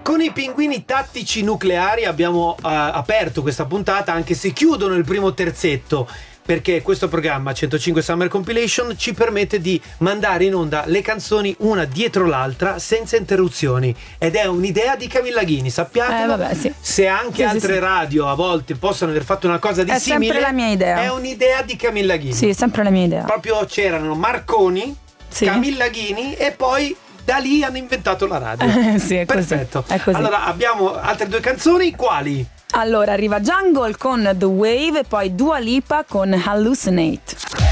Con i pinguini tattici nucleari abbiamo aperto questa puntata, anche se chiudono il primo terzetto, perché questo programma 105 Summer Compilation ci permette di mandare in onda le canzoni una dietro l'altra senza interruzioni, ed è un'idea di Camilla Ghini, sappiatelo. Vabbè, sì. Se anche altre sì. radio a volte possono aver fatto una cosa di È simile, sempre la mia idea. è un'idea di Camilla Ghini. Sì, è sempre la mia idea. Proprio c'erano Marconi, Sì. Camilla Ghini, e poi da lì hanno inventato la radio. Sì, è così. Perfetto. È così. Allora abbiamo altre due canzoni, quali? Allora arriva Jungle con The Wave e poi Dua Lipa con Hallucinate.